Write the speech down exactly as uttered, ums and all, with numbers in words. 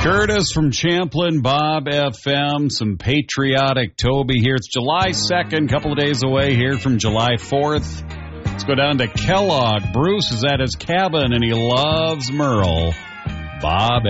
Curtis from Champlin, Bob F M, some patriotic Toby here. It's July second, couple of days away here from July fourth. Let's go down to Kellogg. Bruce is at his cabin, and he loves Merle. Bob